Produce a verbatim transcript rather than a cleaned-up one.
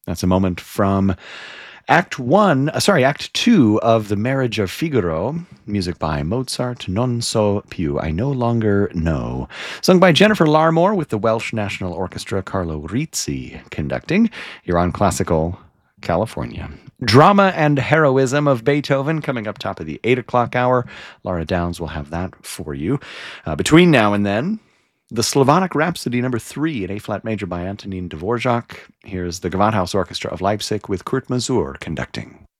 That's a moment from Act One, uh, sorry, Act Two of The Marriage of Figaro, music by Mozart, Non so più, I no longer know. Sung by Jennifer Larmore with the Welsh National Orchestra, Carlo Rizzi conducting. You're on Classical California. Drama and Heroism of Beethoven coming up top of the eight o'clock hour. Laura Downs will have that for you. Uh, between now and then, the Slavonic Rhapsody number three in A-flat major by Antonin Dvorak. Here's the Gewandhaus Orchestra of Leipzig with Kurt Masur conducting.